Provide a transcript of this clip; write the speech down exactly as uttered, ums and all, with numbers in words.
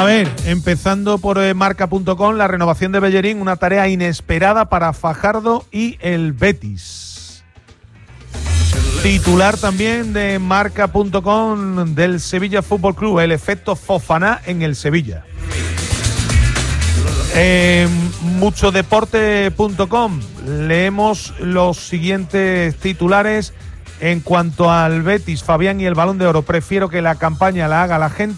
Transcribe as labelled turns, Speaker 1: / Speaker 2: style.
Speaker 1: ver, empezando por eh, marca punto com, la renovación de Bellerín, una tarea inesperada para Fajardo y el Betis. Titular también de marca punto com del Sevilla Fútbol Club, el efecto Fofana en el Sevilla. En muchodeporte punto com leemos los siguientes titulares. En cuanto al Betis, Fabián y el Balón de Oro, prefiero que la campaña la haga la gente